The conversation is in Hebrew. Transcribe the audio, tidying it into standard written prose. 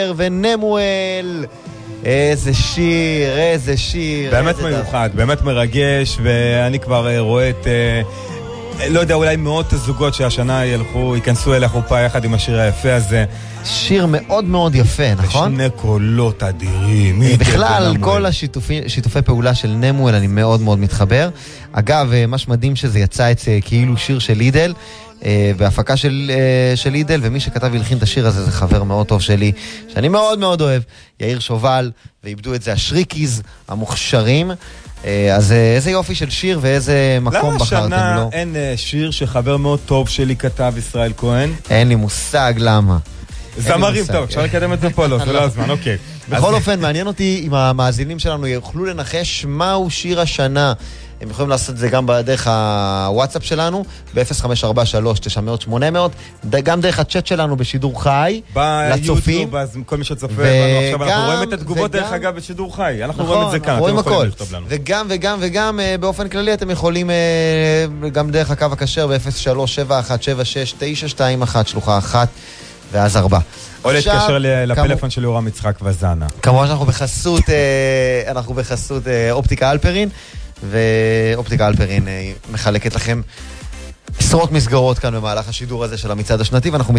ונמואל, איזה שיר. באמת מיוחד, באמת מרגש, ואני כבר רואה את, לא יודע, אולי מאות הזוגות שהשנה ייכנסו אל החופה יחד עם השיר היפה הזה. שיר מאוד מאוד יפה, נכון? ושני קולות אדירים. בכלל, כל השיתופי פעולה של נמואל אני מאוד מאוד מתחבר. אגב, מה שמדהים שזה יצא את כאילו שיר של לידל, בהפקה של לידל, ומי שכתב והלחין את השיר הזה זה חבר מאוד טוב שלי, שאני מאוד מאוד אוהב, יאיר שובל, ואיבדו את זה השריקיז המוכשרים. אז איזה יופי של שיר ואיזה מקום בחרתם לו. למה השנה אין שיר שחבר מאוד טוב שלי כתב, ישראל כהן? אין לי מושג למה. זמרים טוב, אפשר לקדם את זה פה, לא, זה לא הזמן, אוקיי. בכל אופן, מעניין אותי אם המאזינים שלנו יוכלו לנחש מהו שיר השנה. הם יכולים לעשות את זה גם בדרך הוואטסאפ שלנו, ב-0543-900-800, גם דרך הצ'אט שלנו בשידור חי, לצופים. ביוטיוב, אז כל מי שצופה בנו עכשיו, אנחנו רואים את התגובות דרך אגב בשידור חי. אנחנו רואים את זה כאן, אתם יכולים לכתוב לנו. וגם באופן כללי אתם יכולים גם דרך הקו הכשר ב-0371769221, שלוחה 1 ואז 4. או להתקשר לפלאפון של יורם יצחק וזנה. כמובן שאנחנו בחסות אופטיקה אלפרין, ואופטיקה אלפרין מחלקת לכם עשרות מסגרות כאן במהלך השידור הזה של המצעד השנתי, ואנחנו